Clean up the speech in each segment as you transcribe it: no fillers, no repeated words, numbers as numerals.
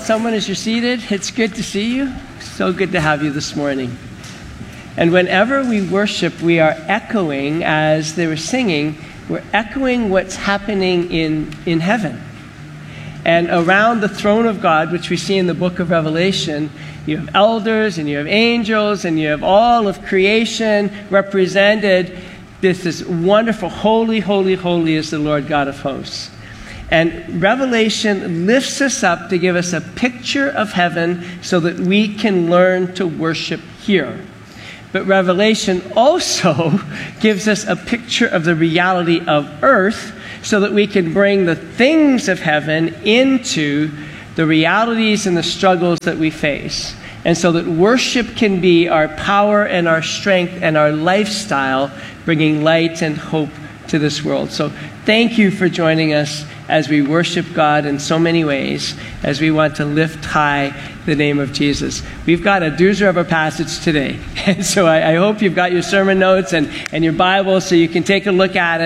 someone as you're seated. It's good to see you. So good to have you this morning. And whenever we worship, we are echoing, as they were singing, we're echoing what's happening in heaven. And around the throne of God, which we see in the book of Revelation, you have elders and you have angels and you have all of creation represented. This wonderful, holy, holy, holy is the Lord God of hosts. And Revelation lifts us up to give us a picture of heaven so that we can learn to worship here. But Revelation also gives us a picture of the reality of earth so that we can bring the things of heaven into the realities and the struggles that we face. And so that worship can be our power and our strength and our lifestyle, bringing light and hope to this world. So thank you for joining us as we worship God in so many ways, as we want to lift high the name of Jesus. We've got a doozer of a passage today. And so I hope you've got your sermon notes and your Bible so you can take a look at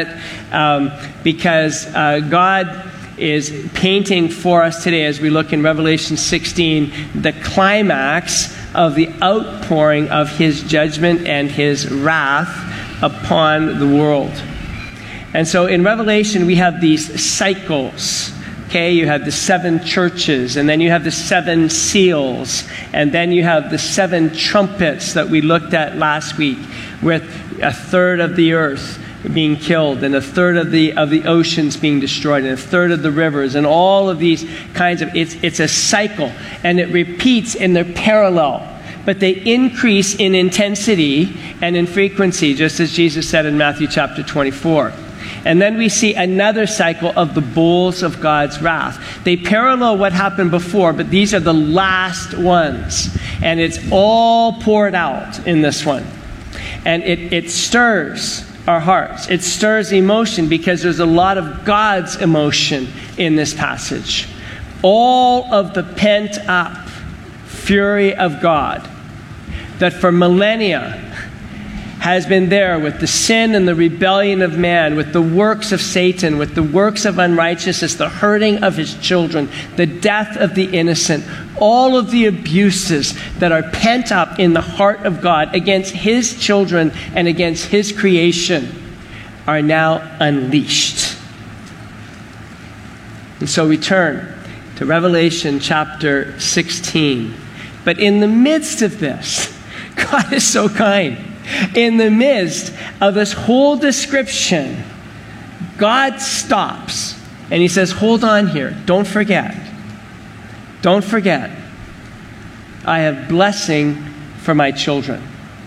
it, because God is painting for us today, as we look in Revelation 16, the climax of the outpouring of his judgment and his wrath upon the world. And so in Revelation, we have these cycles. Okay, you have the 7 churches, and then you have the 7 seals, and then you have the 7 trumpets that we looked at last week, with a third of the earth being killed, and a third of the oceans being destroyed, and a third of the rivers, and all of these kinds of, it's a cycle, and it repeats in their parallel. But they increase in intensity and in frequency, just as Jesus said in Matthew chapter 24. And then we see another cycle of the bowls of God's wrath. They parallel what happened before, but these are the last ones. And it's all poured out in this one. And it stirs our hearts. It stirs emotion, because there's a lot of God's emotion in this passage. All of the pent-up fury of God that for millennia has been there with the sin and the rebellion of man, with the works of Satan, with the works of unrighteousness, the hurting of his children, the death of the innocent, all of the abuses that are pent up in the heart of God against his children and against his creation are now unleashed. And so we turn to Revelation chapter 16. But in the midst of this, God is so kind. In the midst of this whole description, God stops and he says, hold on here. Don't forget. Don't forget. I have blessing for my children.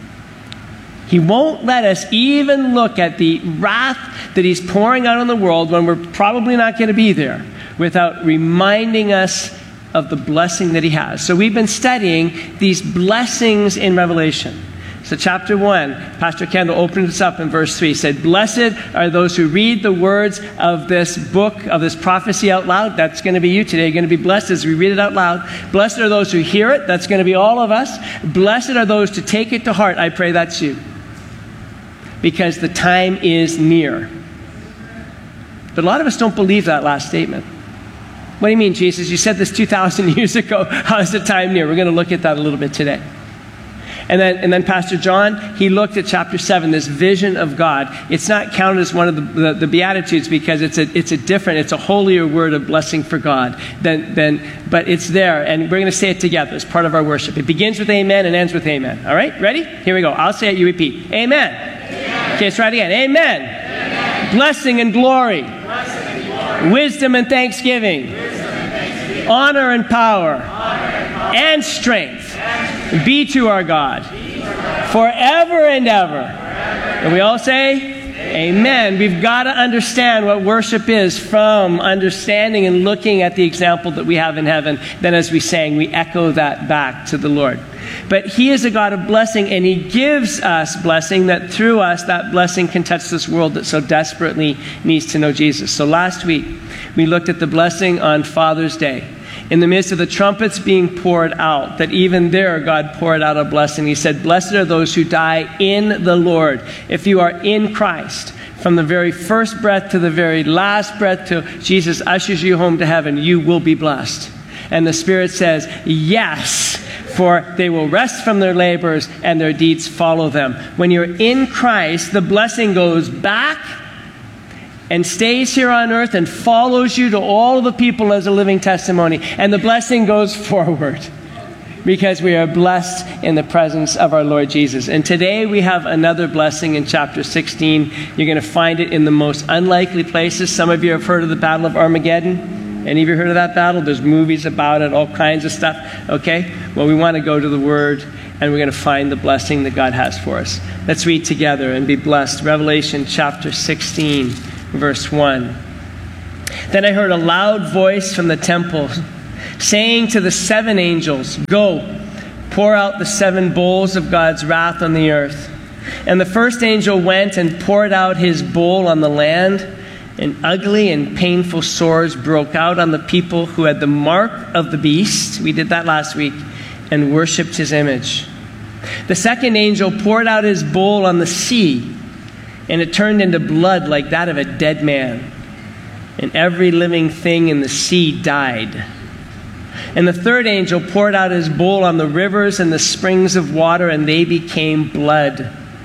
He won't let us even look at the wrath that he's pouring out on the world when we're probably not going to be there, without reminding us of the blessing that he has. So we've been studying these blessings in Revelation. So chapter 1, Pastor Kendall opened us up in verse 3. He said, blessed are those who read the words of this book, of this prophecy out loud. That's going to be you today. You're going to be blessed as we read it out loud. Blessed are those who hear it. That's going to be all of us. Blessed are those to take it to heart. I pray that's you. Because the time is near. But a lot of us don't believe that last statement. What do you mean, Jesus? You said this 2,000 years ago. How is the time near? We're going to look at that a little bit today. And then Pastor John, he looked at chapter 7, this vision of God. It's not counted as one of the Beatitudes, because it's a holier word of blessing for God. But it's there, and we're going to say it together as part of our worship. It begins with amen and ends with amen. All right? Ready? Here we go. I'll say it, you repeat. Amen. Amen. Okay, let's try it again. Amen. Amen. Blessing and glory. Wisdom and thanksgiving. Honor and power. And strength. Be to our God forever and ever. And we all say, amen. We've got to understand what worship is from understanding and looking at the example that we have in heaven. Then as we sang, we echo that back to the Lord. But he is a God of blessing, and he gives us blessing, that through us, that blessing can touch this world that so desperately needs to know Jesus. So last week, we looked at the blessing on Father's Day. In the midst of the trumpets being poured out, that even there God poured out a blessing. He said, blessed are those who die in the Lord. If you are in Christ, from the very first breath to the very last breath till Jesus ushers you home to heaven, you will be blessed. And the Spirit says, yes, for they will rest from their labors and their deeds follow them. When you're in Christ, the blessing goes back and stays here on earth and follows you to all of the people as a living testimony. And the blessing goes forward because we are blessed in the presence of our Lord Jesus. And today we have another blessing in chapter 16. You're going to find it in the most unlikely places. Some of you have heard of the Battle of Armageddon. Any of you heard of that battle? There's movies about it, all kinds of stuff. Okay? Well, we want to go to the Word, and we're going to find the blessing that God has for us. Let's read together and be blessed. Revelation chapter 16, verse 1. Then I heard a loud voice from the temple saying to the 7 angels, "Go, pour out the 7 bowls of God's wrath on the earth." And the first angel went and poured out his bowl on the land, and ugly and painful sores broke out on the people who had the mark of the beast. We did that last week, and worshipped his image. The second angel poured out his bowl on the sea, and it turned into blood like that of a dead man. And every living thing in the sea died. And the third angel poured out his bowl on the rivers and the springs of water, and they became blood.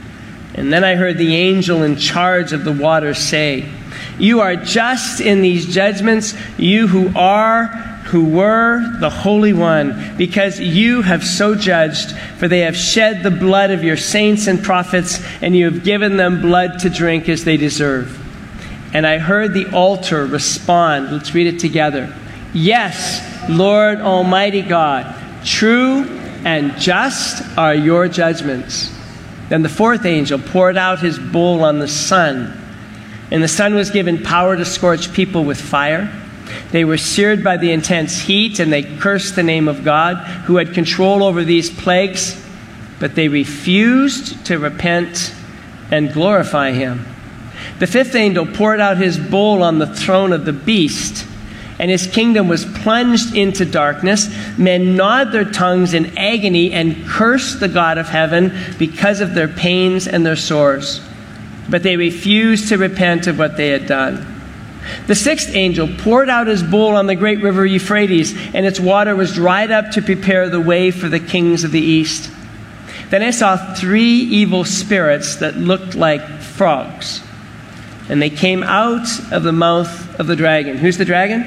And then I heard the angel in charge of the waters say, "You are just in these judgments, you who are, who were, the Holy One, because you have so judged, for they have shed the blood of your saints and prophets, and you have given them blood to drink as they deserve." And I heard the altar respond. Let's read it together. "Yes, Lord Almighty God, true and just are your judgments." Then the fourth angel poured out his bowl on the sun, and the sun was given power to scorch people with fire. They were seared by the intense heat, and they cursed the name of God, who had control over these plagues, but they refused to repent and glorify him. The fifth angel poured out his bowl on the throne of the beast, and his kingdom was plunged into darkness. Men gnawed their tongues in agony and cursed the God of heaven because of their pains and their sores. But they refused to repent of what they had done. The sixth angel poured out his bowl on the great river Euphrates, and its water was dried up to prepare the way for the kings of the east. Then I saw 3 evil spirits that looked like frogs, and they came out of the mouth of the dragon. Who's the dragon?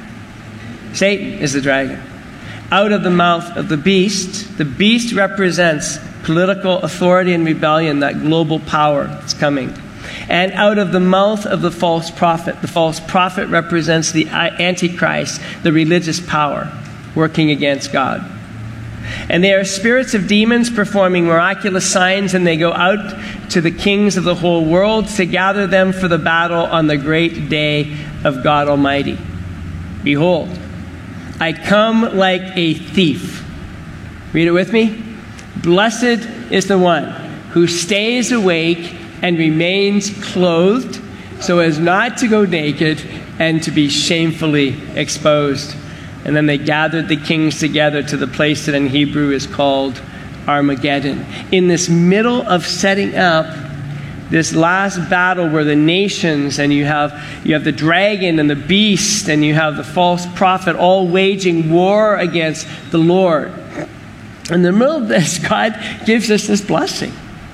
Satan is the dragon. Out of the mouth of the beast. The beast represents political authority and rebellion, that global power that's coming. And out of the mouth of the false prophet. The false prophet represents the Antichrist, the religious power working against God. And they are spirits of demons performing miraculous signs, and they go out to the kings of the whole world to gather them for the battle on the great day of God Almighty. Behold, I come like a thief. Read it with me. Blessed is the one who stays awake and remains clothed, so as not to go naked and to be shamefully exposed. And then they gathered the kings together to the place that in Hebrew is called Armageddon. In this middle of setting up this last battle where the nations, and you have the dragon and the beast, and you have the false prophet all waging war against the Lord. In the middle of this, God gives us this blessing.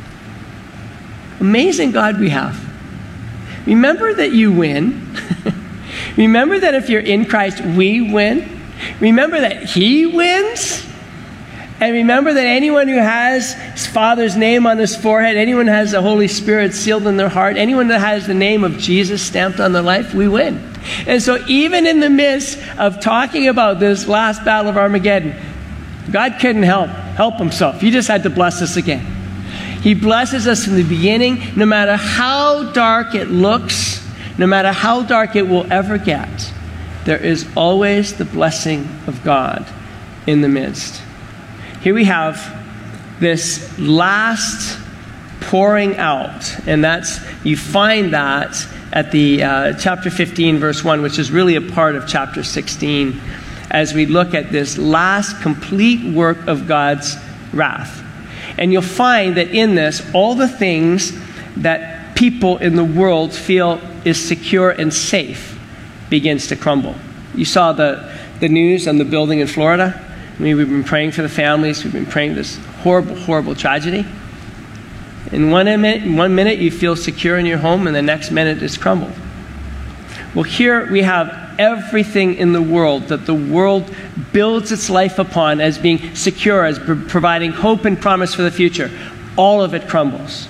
Amazing God we have. Remember that you win. Remember that if you're in Christ, we win. Remember that he wins. And remember that anyone who has his Father's name on his forehead, anyone who has the Holy Spirit sealed in their heart, anyone that has the name of Jesus stamped on their life, we win. And so even in the midst of talking about this last battle of Armageddon, God couldn't help himself. He just had to bless us again. He blesses us from the beginning, no matter how dark it looks, no matter how dark it will ever get. There is always the blessing of God in the midst. Here we have this last pouring out, and you find that at the chapter 15, verse 1, which is really a part of chapter 16, as we look at this last complete work of God's wrath. And you'll find that in this, all the things that people in the world feel is secure and safe begins to crumble. You saw the the news on the building in Florida? I mean, we've been praying for the families. We've been praying this horrible, horrible tragedy. In one minute you feel secure in your home, and the next minute it's crumbled. Well, here we have everything in the world that the world builds its life upon as being secure, as providing hope and promise for the future. All of it crumbles.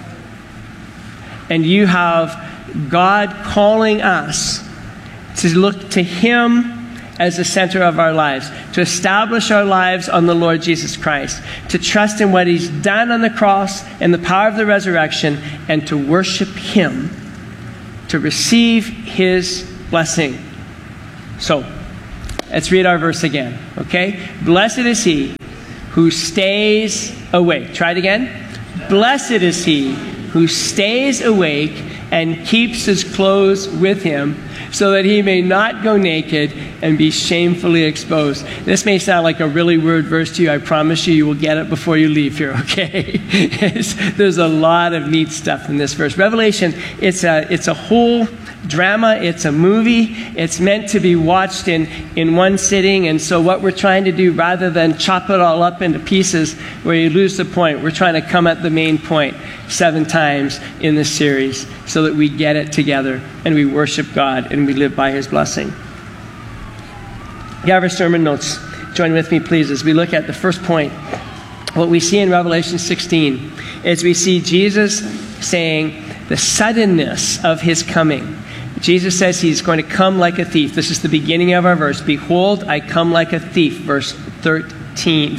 And you have God calling us to look to Him as the center of our lives, to establish our lives on the Lord Jesus Christ, to trust in what He's done on the cross and the power of the resurrection, and to worship Him, to receive His blessing. So, let's read our verse again, okay? Blessed is he who stays awake. Try it again. Blessed is he who stays awake and keeps his clothes with him, so that he may not go naked and be shamefully exposed. This may sound like a really weird verse to you. I promise you, you will get it before you leave here, okay? There's a lot of neat stuff in this verse. Revelation, it's a whole drama. It's a movie. It's meant to be watched in one sitting. And so what we're trying to do, rather than chop it all up into pieces where you lose the point, we're trying to come at the main point 7 times in this series so that we get it together and we worship God and we live by His blessing. You have our sermon notes. Join with me, please, as we look at the first point. What we see in Revelation 16 is we see Jesus saying the suddenness of His coming. Jesus says He's going to come like a thief. This is the beginning of our verse. Behold, I come like a thief. Verse 15.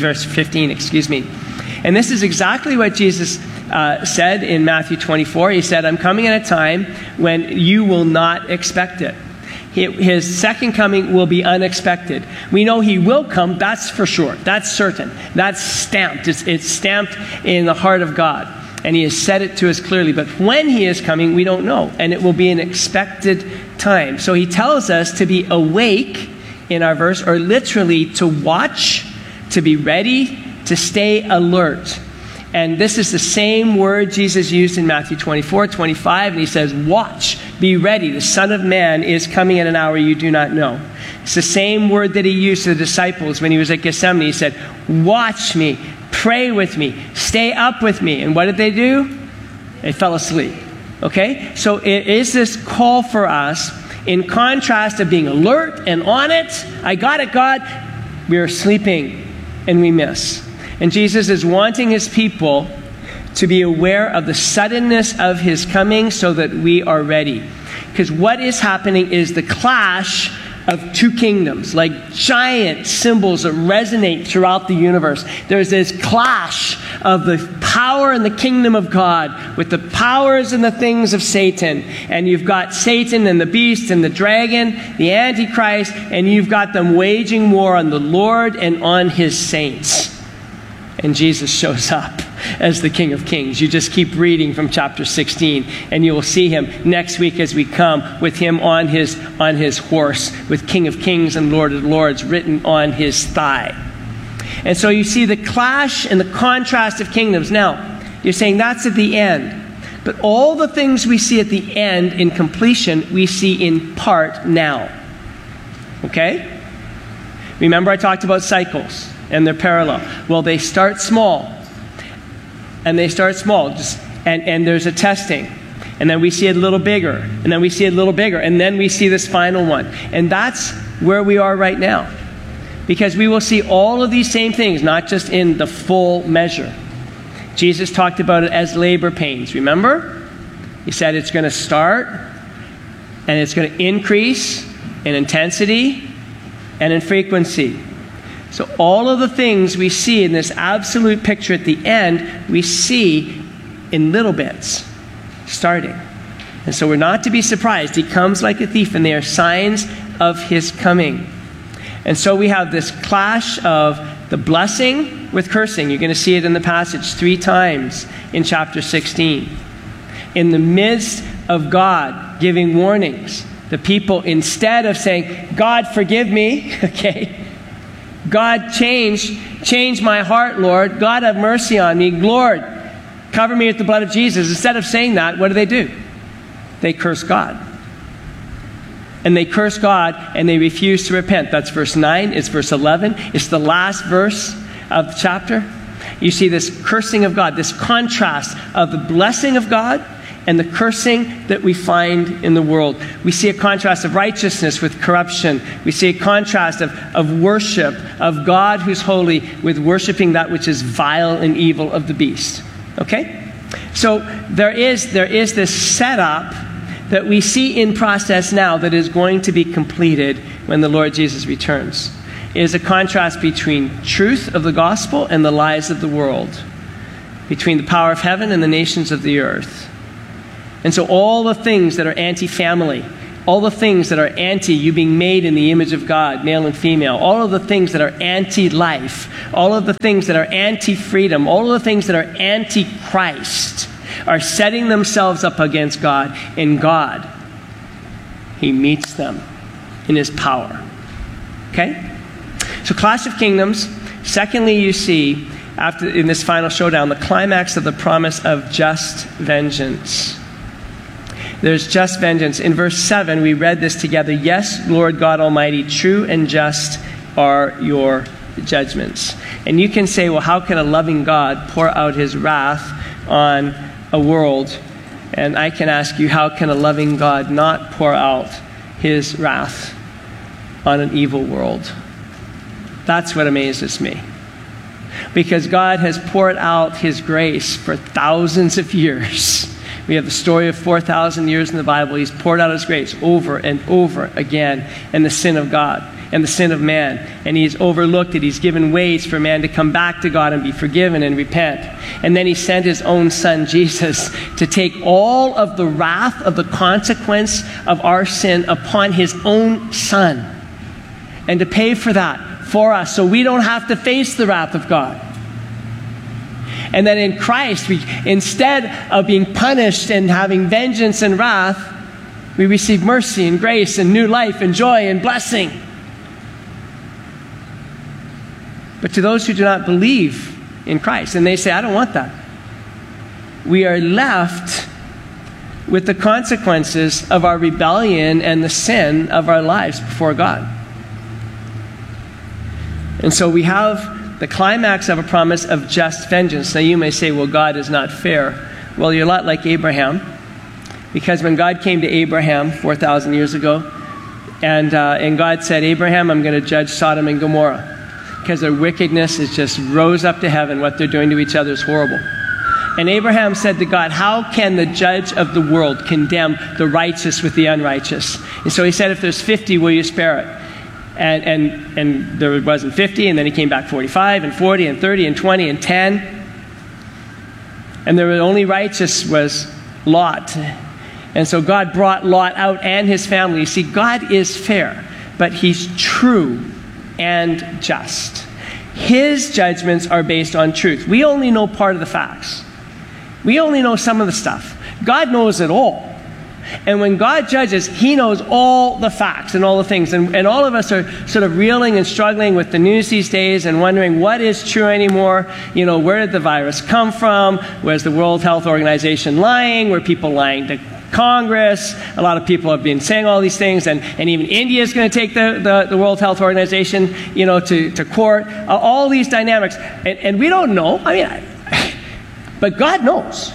And this is exactly what Jesus said in Matthew 24. He said, I'm coming at a time when you will not expect it. His second coming will be unexpected. We know He will come, that's for sure. That's certain. That's stamped. It's stamped in the heart of God. And He has said it to us clearly. But when He is coming, we don't know. And it will be an expected time. So He tells us to be awake in our verse, or literally to watch, to be ready, to stay alert. And this is the same word Jesus used in Matthew 24, 25. And He says, watch, be ready. The Son of Man is coming at an hour you do not know. It's the same word that He used to the disciples when He was at Gethsemane. He said, watch me. Pray with me. Stay up with me. And what did they do? They fell asleep. Okay? So it is this call for us, in contrast of being alert and on it. I got it, God. We're sleeping and we miss. And Jesus is wanting His people to be aware of the suddenness of His coming so that we are ready. Because what is happening is the clash of 2 kingdoms, like giant symbols that resonate throughout the universe. There's this clash of the power and the kingdom of God with the powers and the things of Satan. And you've got Satan and the beast and the dragon, the Antichrist, and you've got them waging war on the Lord and on His saints. And Jesus shows up as the King of Kings. You just keep reading from chapter 16, and you will see Him next week as we come with Him on his horse, with King of Kings and Lord of Lords written on His thigh. And so you see the clash and the contrast of kingdoms. Now, you're saying that's at the end. But all the things we see at the end in completion, we see in part now. Okay? Remember I talked about cycles and they're parallel. Well, they start small. And they start small. And there's a testing. And then we see it a little bigger. And then we see it a little bigger. And then we see this final one. And that's where we are right now. Because we will see all of these same things, not just in the full measure. Jesus talked about it as labor pains. Remember? He said it's going to start and it's going to increase in intensity and in frequency. So all of the things we see in this absolute picture at the end, we see in little bits starting. And so we're not to be surprised. He comes like a thief, and they are signs of His coming. And so we have this clash of the blessing with cursing. You're going to see it in the passage 3 times in chapter 16. In the midst of God giving warnings, the people, instead of saying, God, forgive me, okay, God, change my heart, Lord. God, have mercy on me. Lord, cover me with the blood of Jesus. Instead of saying that, what do? They curse God. and they curse God, and they refuse to repent. That's verse 9. It's verse 11. It's the last verse of the chapter. You see this cursing of God, this contrast of the blessing of God and the cursing that we find in the world. We see a contrast of righteousness with corruption. We see a contrast of worship of God who's holy with worshiping that which is vile and evil of the beast. Okay? So there is this setup that we see in process now that is going to be completed when the Lord Jesus returns. It is a contrast between truth of the gospel and the lies of the world, between the power of heaven and the nations of the earth. And so all the things that are anti-family, all the things that are anti you being made in the image of God, male and female, all of the things that are anti-life, all of the things that are anti-freedom, all of the things that are anti-Christ are setting themselves up against God. And God, He meets them in His power. Okay? So Clash of Kingdoms. Secondly, you see, in this final showdown, the climax of the promise of just vengeance. There's just vengeance. In verse 7, we read this together. Yes, Lord God Almighty, true and just are your judgments. And you can say, well, how can a loving God pour out His wrath on a world? And I can ask you, how can a loving God not pour out His wrath on an evil world? That's what amazes me. Because God has poured out His grace for thousands of years. We have the story of 4,000 years in the Bible. He's poured out His grace over and over again, and the sin of God and the sin of man. And He's overlooked it. He's given ways for man to come back to God and be forgiven and repent. And then He sent His own Son, Jesus, to take all of the wrath of the consequence of our sin upon His own Son, and to pay for that for us, so we don't have to face the wrath of God. And then in Christ, instead of being punished and having vengeance and wrath, we receive mercy and grace and new life and joy and blessing. But to those who do not believe in Christ, and they say, I don't want that, we are left with the consequences of our rebellion and the sin of our lives before God. And so we have the climax of a promise of just vengeance. Now you may say, well, God is not fair. Well, you're a lot like Abraham. Because when God came to Abraham 4,000 years ago, and God said, Abraham, I'm going to judge Sodom and Gomorrah, because their wickedness is just rose up to heaven. What they're doing to each other is horrible. And Abraham said to God, how can the judge of the world condemn the righteous with the unrighteous? And so he said, if there's 50, will you spare it? And there wasn't 50, and then he came back 45 and 40 and 30 and 20 and 10. And the only righteous was Lot. And so God brought Lot out and his family. You see, God is fair, but He's true and just. His judgments are based on truth. We only know part of the facts. We only know some of the stuff. God knows it all. And when God judges, He knows all the facts and all the things. And all of us are sort of reeling and struggling with the news these days and wondering what is true anymore. You know, where did the virus come from? Where's the World Health Organization lying? Were people lying to Congress? A lot of people have been saying all these things. And even India is going to take the World Health Organization, you know, to court. All these dynamics. And we don't know. But God knows.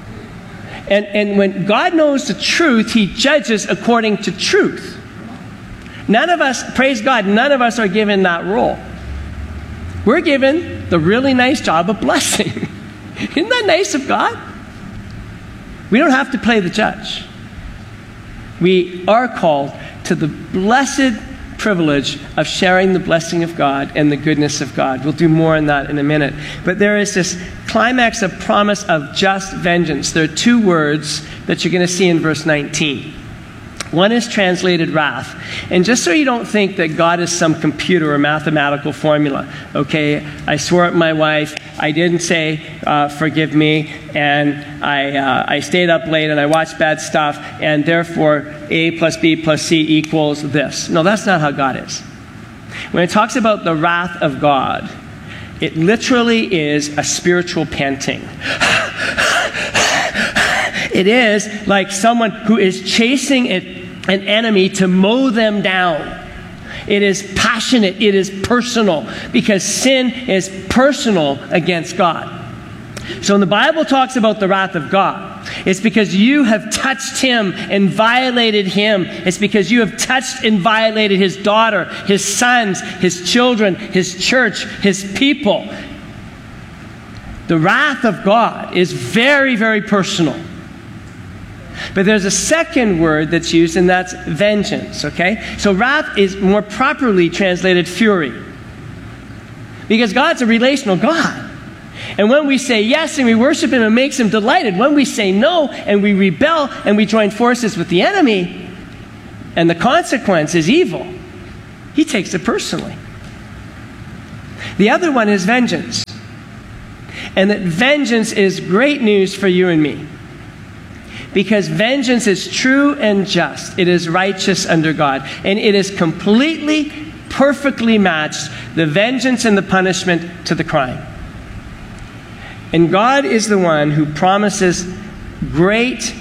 And when God knows the truth, He judges according to truth. None of us, praise God, none of us are given that role. We're given the really nice job of blessing. Isn't that nice of God? We don't have to play the judge. We are called to the blessed privilege of sharing the blessing of God and the goodness of God. We'll do more on that in a minute. But there is this climax of promise of just vengeance. There are two words that you're going to see in verse 19. One is translated wrath. And just so you don't think that God is some computer or mathematical formula, okay, I swore at my wife, I didn't say, forgive me, and I stayed up late and I watched bad stuff, and therefore A plus B plus C equals this. No, that's not how God is. When it talks about the wrath of God, it literally is a spiritual panting. It is like someone who is chasing an enemy to mow them down. It is passionate. It is personal, because sin is personal against God. So when the Bible talks about the wrath of God, it's because you have touched him and violated him. It's because you have touched and violated his daughter, his sons, his children, his church, his people. The wrath of God is very, very personal. But there's a second word that's used, and that's vengeance, okay? So wrath is more properly translated fury, because God's a relational God. And when we say yes and we worship him, it makes him delighted. When we say no and we rebel and we join forces with the enemy, and the consequence is evil, he takes it personally. The other one is vengeance. And that vengeance is great news for you and me, because vengeance is true and just. It is righteous under God. And it is completely, perfectly matched, the vengeance and the punishment to the crime. And God is the one who promises great,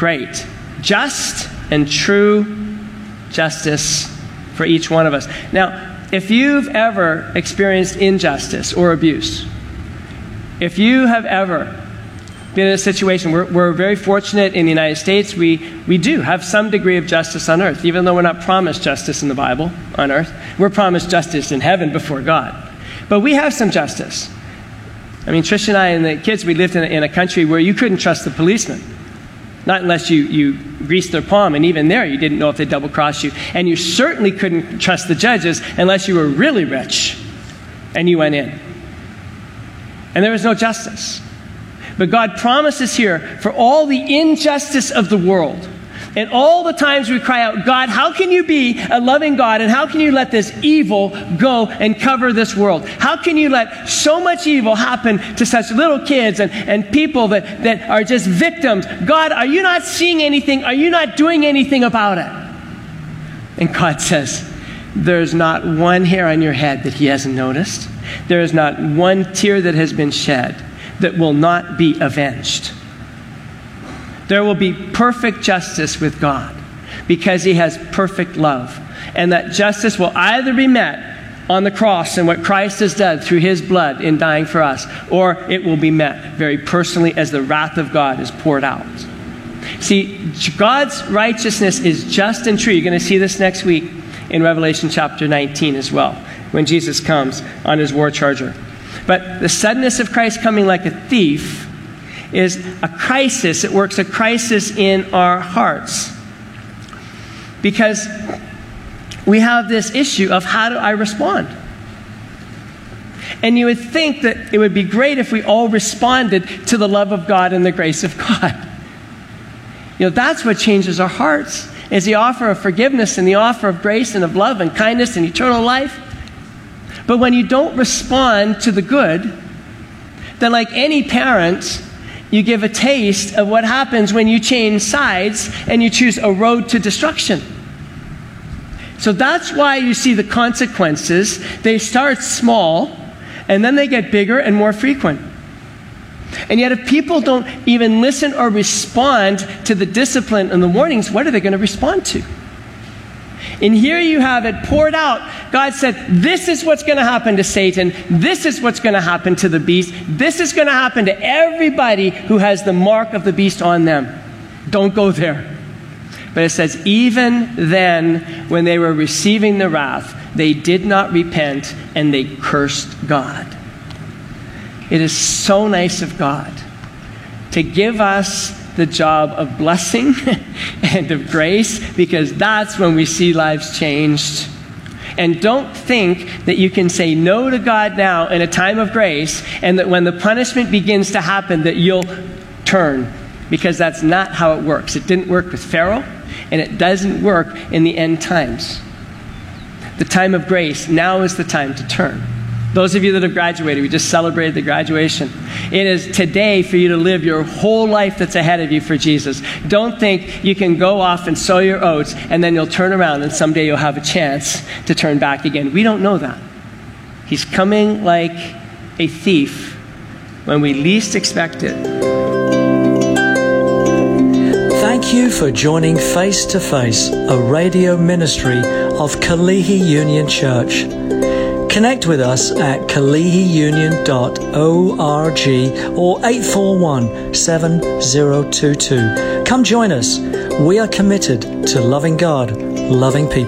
just and true justice for each one of us. Now, if you've ever experienced injustice or abuse, if you have ever been in a situation, we're very fortunate in the United States, we do have some degree of justice on earth, even though we're not promised justice in the Bible on earth. We're promised justice in heaven before God. But we have some justice. I mean, Trish and I and the kids, we lived in a country where you couldn't trust the policeman. Not unless you greased their palm, and even there you didn't know if they'd double-cross you. And you certainly couldn't trust the judges unless you were really rich and you went in. And there was no justice. But God promises here, for all the injustice of the world, and all the times we cry out, God, how can you be a loving God, and how can you let this evil go and cover this world? How can you let so much evil happen to such little kids and people that are just victims? God, are you not seeing anything? Are you not doing anything about it? And God says, there's not one hair on your head that he hasn't noticed. There is not one tear that has been shed that will not be avenged. There will be perfect justice with God, because he has perfect love. And that justice will either be met on the cross and what Christ has done through his blood in dying for us, or it will be met very personally as the wrath of God is poured out. See, God's righteousness is just and true. You're going to see this next week in Revelation chapter 19 as well, when Jesus comes on his war charger. But the suddenness of Christ coming like a thief is a crisis. It works a crisis in our hearts, because we have this issue of, how do I respond? And you would think that it would be great if we all responded to the love of God and the grace of God. You know, that's what changes our hearts, is the offer of forgiveness and the offer of grace and of love and kindness and eternal life. But when you don't respond to the good, then like any parent, you give a taste of what happens when you change sides and you choose a road to destruction. So that's why you see the consequences. They start small, and then they get bigger and more frequent. And yet if people don't even listen or respond to the discipline and the warnings, what are they going to respond to? And here you have it poured out. God said, this is what's going to happen to Satan. This is what's going to happen to the beast. This is going to happen to everybody who has the mark of the beast on them. Don't go there. But it says, even then, when they were receiving the wrath, they did not repent, and they cursed God. It is so nice of God to give us the job of blessing and of grace, because that's when we see lives changed. And don't think that you can say no to God now in a time of grace, and that when the punishment begins to happen that you'll turn, because that's not how it works. It didn't work with Pharaoh, and it doesn't work in the end times. The time of grace, now is the time to turn. Those of you that have graduated, we just celebrated the graduation. It is today for you to live your whole life that's ahead of you for Jesus. Don't think you can go off and sow your oats and then you'll turn around and someday you'll have a chance to turn back again. We don't know that. He's coming like a thief when we least expect it. Thank you for joining Face to Face, a radio ministry of Kalihi Union Church. Connect with us at kalihiunion.org or 841-7022. Come join us. We are committed to loving God, loving people.